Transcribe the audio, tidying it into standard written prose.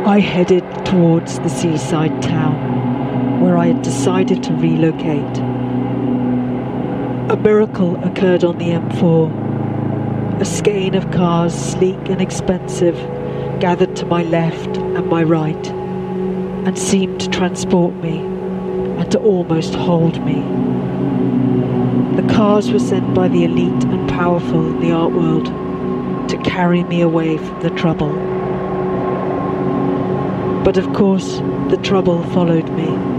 I headed towards the seaside town, where I had decided to relocate. A miracle occurred on the M4. A skein of cars, sleek and expensive, gathered to my left and my right, and seemed to transport me, and to almost hold me. The cars were sent by the elite and powerful in the art world to carry me away from the trouble. But of course, the trouble followed me.